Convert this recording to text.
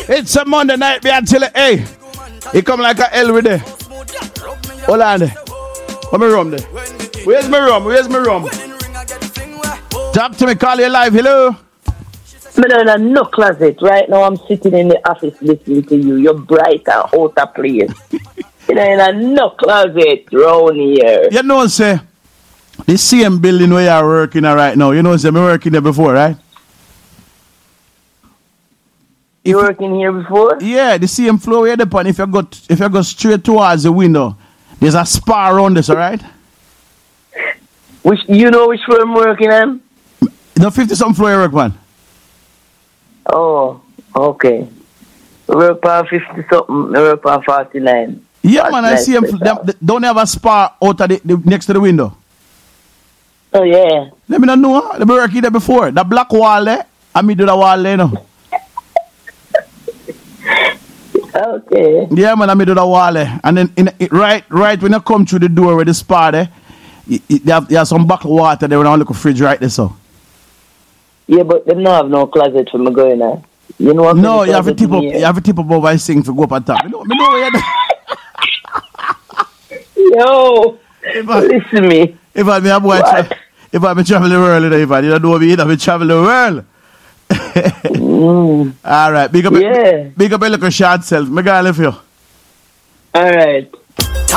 It's a Monday night, me until hey. He come like a hell with there. Hold on there. Where's my rum there? Where's my rum? Where's my rum? Talk to me, call you live. Hello. I'm in no closet. Right now I'm sitting in the office listening to you. You're bright and out of place. In a no closet round here. You know, say, the same building where you're working at right now. You know, say, I'm working there before, right? You working here before? Yeah, the same floor where the pan. If you go straight towards the window, there's a spa around this, all right? Which floor I'm working on? The 50-something floor you work, man. Oh, okay. We work on 50-something. We work on 49. Yeah, man, I see them. Don't have a spa out of the next to the window. Oh, yeah. Let me not know. Let me work there before. The black wall there, I me do the wall there, you know. Okay. Yeah, man, I me do the wall there. And then, right when you come through the door where the spa there, you have some bottled water there when I look at the fridge right there, so. Yeah, but they don't have no closet for me going there. You know what? No, you have to tip up. You have to tip up over thing to go up on top. You know where you're Yo, listen me. If I me boy, if I be travel the world, you don't know me. If I travel the world. All right, big up a little short self. Me go live you. All right.